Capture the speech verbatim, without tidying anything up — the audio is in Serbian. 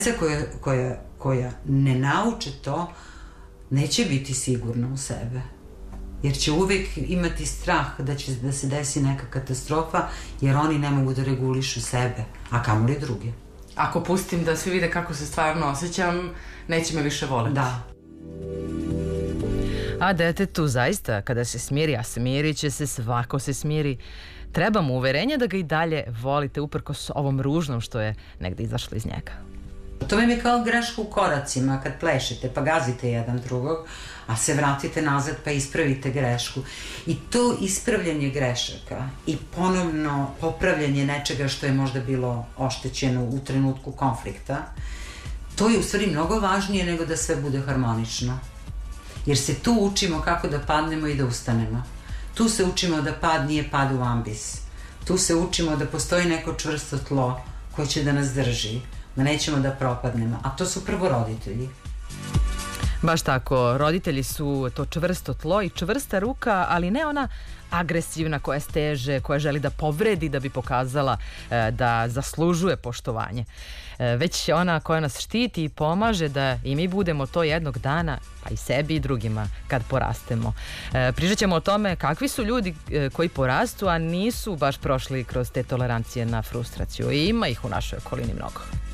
Deca koja, koja, koja ne nauče to, neće biti sigurna u sebe. Jer će uvek imati strah da će da se desi neka katastrofa, jer oni ne mogu da regulišu sebe, a kamoli druge. Ako pustim da svi vide kako se stvarno osjećam, neće me više voliti. Da. A detetu zaista, kada se smiri, a smirit će se, svako se smiri, treba mu uverenje da ga i dalje volite uprkos ovom ružnom što je negde izašlo iz njega. To vam je kao greška u koracima, kad plešete pa gazite jedan drugog, a se vratite nazad pa ispravite grešku. I to ispravljanje grešaka i ponovno popravljanje nečega što je možda bilo oštećeno u trenutku konflikta, to je u stvari mnogo važnije nego da sve bude harmonično. Jer se tu učimo kako da padnemo i da ustanemo. Tu se učimo da pad nije pad u ambis. Tu se učimo da postoji neko čvrsto tlo koje će da nas drži, da nećemo da propadnemo, a to su prvo roditelji. Baš tako, roditelji su to čvrsto tlo i čvrsta ruka, ali ne ona agresivna koja steže, koja želi da povredi da bi pokazala e, da zaslužuje poštovanje. E, već ona koja nas štiti i pomaže da i mi budemo to jednog dana, pa i sebi i drugima kad porastemo. E, pričat ćemo o tome kakvi su ljudi e, koji porastu, a nisu baš prošli kroz te tolerancije na frustraciju. I ima ih u našoj okolini mnogo.